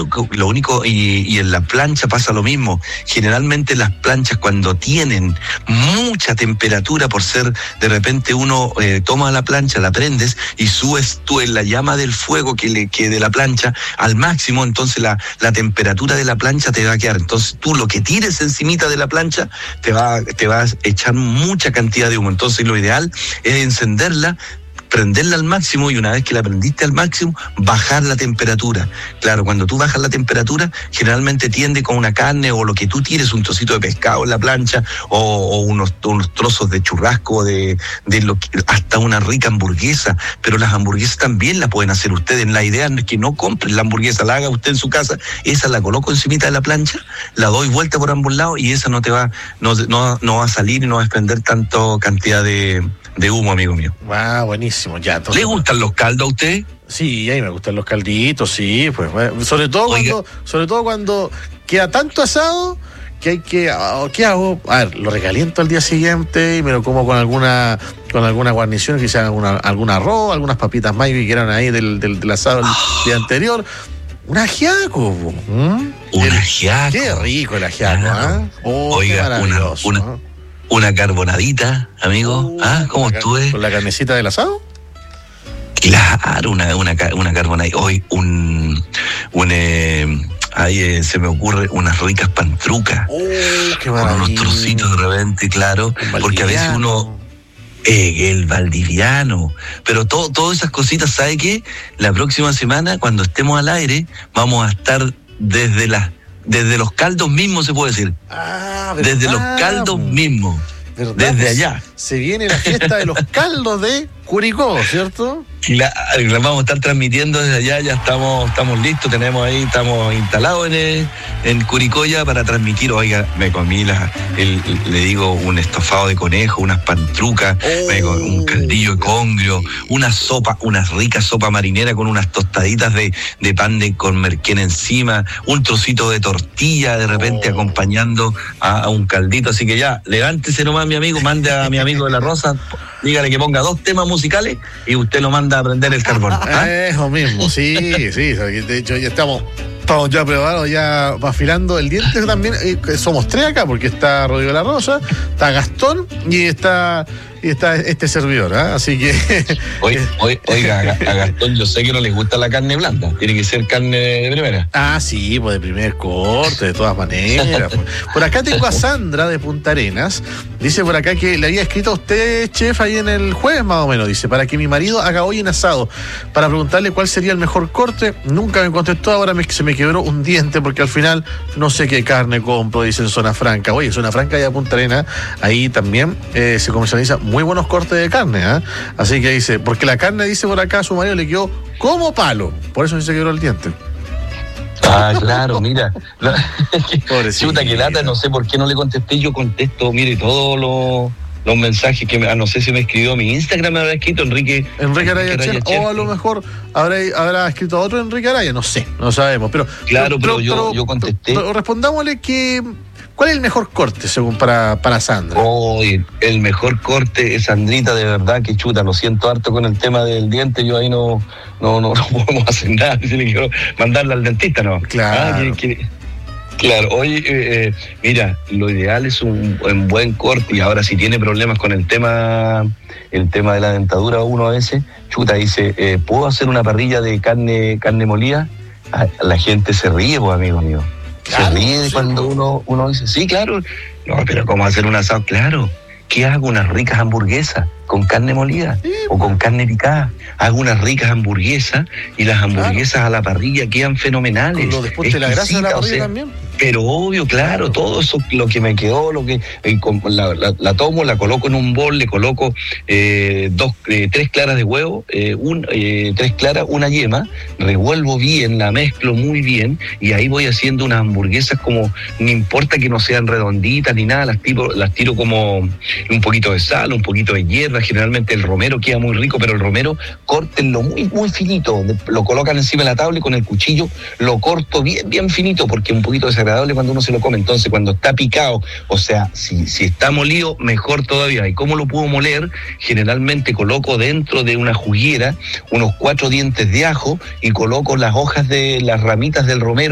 lo único, y en la plancha pasa lo mismo. Generalmente las planchas, cuando tienen mucha temperatura, por ser, de repente uno toma la plancha, la prendes y subes tú en la llama del fuego que de la plancha al máximo, entonces la temperatura de la plancha te va a quedar. Entonces tú lo que tires encimita de la plancha te va a echar mucha cantidad de humo. Entonces lo ideal es encenderla, prenderla al máximo, y una vez que la prendiste al máximo, bajar la temperatura. Claro, cuando tú bajas la temperatura, generalmente tiende con una carne o lo que tú tires, un trocito de pescado en la plancha o unos trozos de churrasco, hasta una rica hamburguesa. Pero las hamburguesas también la pueden hacer ustedes. La idea es que no compren la hamburguesa, la haga usted en su casa, esa la coloco encimita de la plancha, la doy vuelta por ambos lados y esa no va a salir y no va a desprender tanto cantidad de humo, amigo mío. Buenísimo, ya. Entonces, ¿le gustan los caldos a usted? Sí, a mí me gustan los calditos, sí, pues, sobre todo cuando queda tanto asado que hay que, ¿qué hago? A ver, lo recaliento al día siguiente y me lo como con alguna guarnición, que sea algún arroz, algunas papitas mayo que quedan ahí del asado el día anterior. Un ajiaco. Un ajiaco. Qué rico el ajiaco, ¿ah? Oiga, una carbonadita, amigo. ¿Cómo estuve? ¿Con la carnecita del asado? Claro, una carbonadita. Hoy ahí se me ocurre unas ricas pantrucas. Qué con unos trocitos de repente, claro. Porque a veces uno... el valdiviano. Pero todas esas cositas, ¿sabe qué? La próxima semana, cuando estemos al aire, vamos a estar desde los caldos mismos, se puede decir. Desde los caldos mismos. ¿Verdad? Desde allá. Se viene la fiesta de los caldos de Curicó, ¿cierto? Claro, vamos a estar transmitiendo desde allá, ya estamos listos, estamos instalados en Curicó ya para transmitir. Oiga, me comí le digo, un estofado de conejo, unas pantrucas, un caldillo de congrio, una rica sopa marinera con unas tostaditas de pan con merquén encima, un trocito de tortilla de repente acompañando a un caldito. Así que ya, levántese nomás, mi amigo, mande a mi amigo de la Rosa, dígale que ponga 2 temas musicales y usted lo manda a prender el carbón. Eso mismo, sí. De hecho, ya estamos ya preparados, ya afilando el diente también. Somos 3 acá, porque está Rodrigo de la Rosa, está Gastón y está este servidor, así que... Oiga, a Gastón yo sé que no le gusta la carne blanda, tiene que ser carne de primera. Sí, pues de primer corte, de todas maneras. Por acá tengo a Sandra de Punta Arenas, dice por acá que le había escrito a usted, chef, ahí en el jueves más o menos, dice, para que mi marido haga hoy un asado, para preguntarle cuál sería el mejor corte. Nunca me contestó, ahora se me quebró un diente porque al final no sé qué carne compro, dice en Zona Franca. Oye, Zona Franca y a Punta Arenas, ahí también se comercializa muy buenos cortes de carne, así que dice, porque la carne, dice por acá, a su marido le quedó como palo, por eso se quebró el diente. Claro, mira. Chuta, que lata, no sé por qué no le contesté. Yo contesto, mire, todos los mensajes que no sé si me escribió a mi Instagram, me habrá escrito Enrique Araya Cher, o a lo mejor habrá escrito otro Enrique Araya, no sé, no sabemos, pero yo contesté. Pero respondámosle ¿cuál es el mejor corte según para Sandra? El mejor corte es Sandrita, de verdad que chuta, lo siento harto con el tema del diente, yo ahí no podemos hacer nada, si le quiero mandarla al dentista, ¿no? Claro. Claro, oye, mira, lo ideal es un buen corte, y ahora si tiene problemas con el tema de la dentadura, uno a veces, chuta, dice, ¿puedo hacer una parrilla de carne molida? La gente se ríe, pues, amigo mío. Claro, se ríe cuando uno dice, sí, claro, no, pero ¿cómo hacer un asado? Claro, ¿qué hago? Unas ricas hamburguesas con carne molida o con carne picada. Hago unas ricas hamburguesas y las hamburguesas a la parrilla quedan fenomenales. Después de la grasa de la parrilla también. Pero obvio, claro, todo eso, lo que me quedó, la tomo, la coloco en un bol, le coloco 3 claras de huevo, 3 claras, una yema, revuelvo bien, la mezclo muy bien, y ahí voy haciendo unas hamburguesas como, no importa que no sean redonditas ni nada, las tiro como un poquito de sal, un poquito de hierba. Generalmente el romero queda muy rico, pero el romero córtenlo muy, muy finito, lo colocan encima de la tabla y con el cuchillo lo corto bien, bien finito, porque es un poquito desagradable cuando uno se lo come. Entonces, cuando está picado, o sea, si está molido, mejor todavía. ¿Y cómo lo puedo moler? Generalmente coloco dentro de una juguera unos 4 dientes de ajo y coloco las hojas de las ramitas del romero